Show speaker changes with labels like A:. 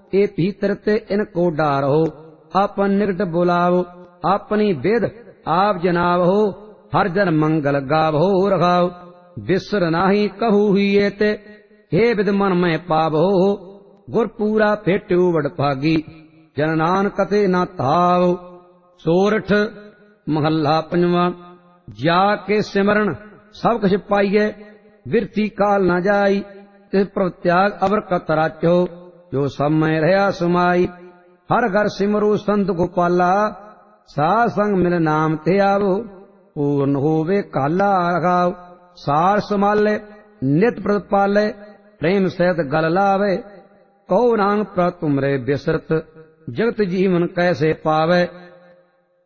A: ए भीतर ते इनको डारो। अपन निकट बुलाओ अपनी बेद आप जनावो। हर जन मंगल गावो रखाओ। बिसर नाही कहू ही ते हे विद मन में पावो। गुर पूरा भेटू वड भागी जन नानक ते ना ताव। सोरठ महला पंजवा। जाके सिमरन सब कुछ पाइए बिरती काल न जाई। तिस प्रभ त्याग अवर कत राचो जो समय रहा समाई। हर घर सिमरो संत गोपाला साध संग मिल नाम ते आवो। पूर्ण होवे काला रखाओ। सार संभाले नित प्रतिपाले प्रेम सहित गल लावे। कहो नानक प्रभ तुमरे बिसरत जगत जीवन कैसे पावे।